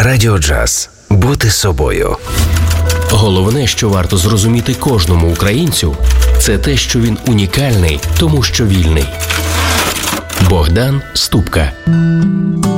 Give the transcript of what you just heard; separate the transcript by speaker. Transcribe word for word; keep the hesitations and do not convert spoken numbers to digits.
Speaker 1: Радіо Джаз. Бути собою.
Speaker 2: Головне, що варто зрозуміти кожному українцю, це те, що він унікальний, тому що вільний. Богдан Ступка.